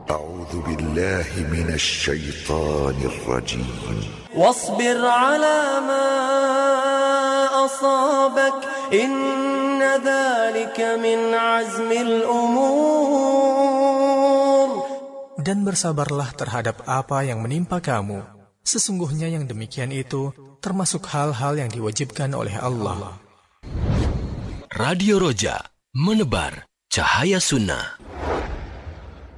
أعوذ بالله من الشيطان الرجيم. واصبر على ما أصابك إن ذلك من عزم الأمور. Dan bersabarlah terhadap apa yang menimpa kamu. Sesungguhnya yang demikian itu termasuk hal-hal yang diwajibkan oleh Allah. Radio Roja, menebar cahaya sunnah.